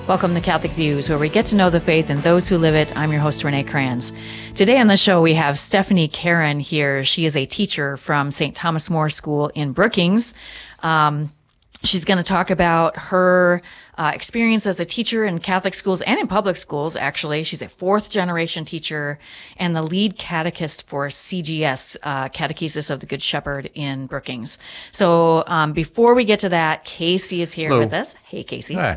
Welcome to Catholic Views, where we get to know the faith and those who live it. I'm your host, Renee Kranz. Today on the show, we have Stephanie Karen here. She is a teacher from St. Thomas More School in Brookings. She's going to talk about her experience as a teacher in Catholic schools and in public schools, actually. She's a fourth-generation teacher and the lead catechist for CGS, Catechesis of the Good Shepherd in Brookings. So before we get to that, Casey is here Hello. with us. Hey, Casey. Hi.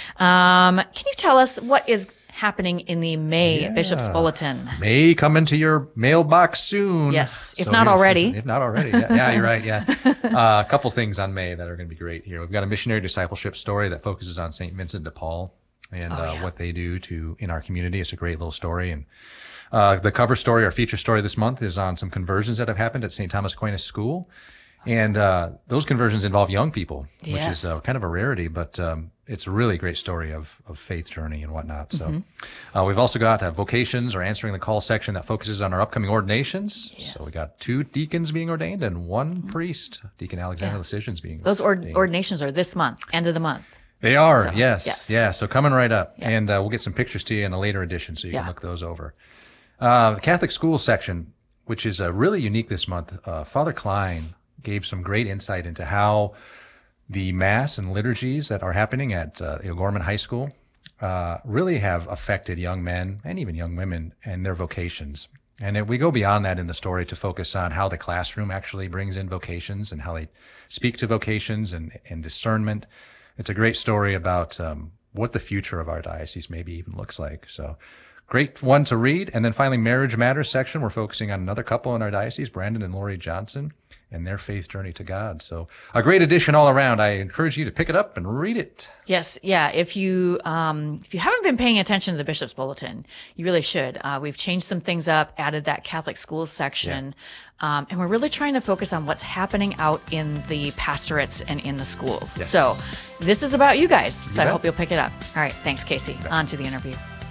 Can you tell us what is happening in the May Bishop's Bulletin? May come into your mailbox soon. Yes, if not already. If not already. Yeah, you're right. Yeah. A couple things on May that are going to be great here. We've got a missionary discipleship story that focuses on St. Vincent de Paul and what they do in our community. It's a great little story. And the cover story, our feature story this month, is on some conversions that have happened at St. Thomas Aquinas School. And those conversions involve young people, which is kind of a rarity, but it's a really great story of faith journey and whatnot. So we've also got vocations or answering the call section that focuses on our upcoming ordinations. Yes. So we got 2 deacons being ordained and 1 priest, Deacon Alexander Lecisions being Those ordained. ordinations are this month, end of the month. They are, So, yes. Yeah, so coming right up. Yeah. And we'll get some pictures to you in a later edition so you can look those over. The Catholic school section, which is really unique this month, Father Klein gave some great insight into how the Mass and liturgies that are happening at O'Gorman High School really have affected young men and even young women and their vocations. And we go beyond that in the story to focus on how the classroom actually brings in vocations and how they speak to vocations and discernment. It's a great story about what the future of our diocese maybe even looks like. So great one to read. And then finally, Marriage Matters section. We're focusing on another couple in our diocese, Brandon and Lori Johnson, and their faith journey to God. So a great edition all around. I encourage you to pick it up and read it. Yes, yeah. If you haven't been paying attention to the Bishop's Bulletin, you really should. We've changed some things up, added that Catholic schools section, and we're really trying to focus on what's happening out in the pastorates and in the schools. Yes. So this is about you guys. So I bet. hope you'll pick it up. All right, thanks, Casey. On to the interview.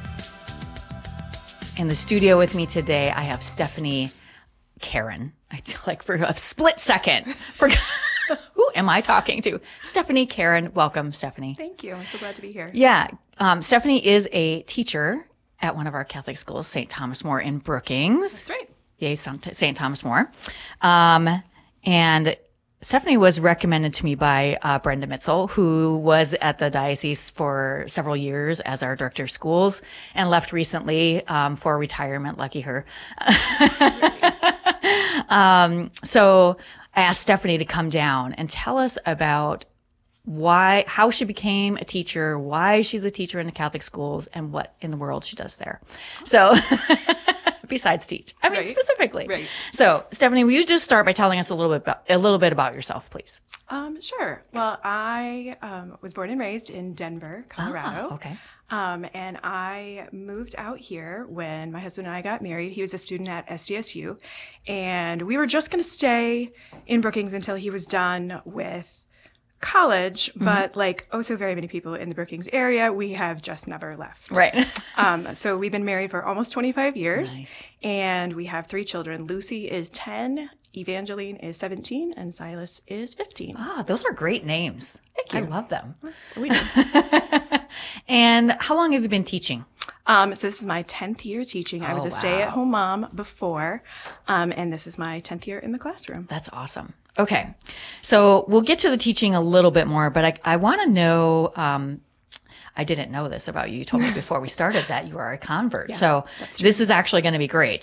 In the studio with me today, I have Stephanie Karen. I like for a split second forgot who am I talking to? Stephanie Karen. Welcome, Stephanie. Thank you. I'm so glad to be here. Yeah. Stephanie is a teacher at one of our Catholic schools, St. Thomas More in Brookings. That's right. Yay, St. Thomas More. And Stephanie was recommended to me by Brenda Mitzel, who was at the diocese for several years as our director of schools and left recently for retirement. Lucky her. So I asked Stephanie to come down and tell us about how she became a teacher, why she's a teacher in the Catholic schools, and what in the world she does there. So besides teach, Right. specifically. Right. So Stephanie, will you just start by telling us a little bit about yourself, please? Sure. Well, I was born and raised in Denver, Colorado. Okay. And I moved out here when my husband and I got married. He was a student at SDSU, and we were just going to stay in Brookings until he was done with college. But like so very many people in the Brookings area, we have just never left. Right. So we've been married for almost 25 years, Nice. and we have 3 children. Lucy is 10, Evangeline is 17, and Silas is 15. Those are great names. Thank you. I love them. We do. And how long have you been teaching? So this is my 10th year teaching. I was a wow. stay-at-home mom before, and this is my 10th year in the classroom. That's awesome. Okay. So we'll get to the teaching a little bit more, but I want to know, I didn't know this about you. You told me before we started that you are a convert. So this is actually going to be great.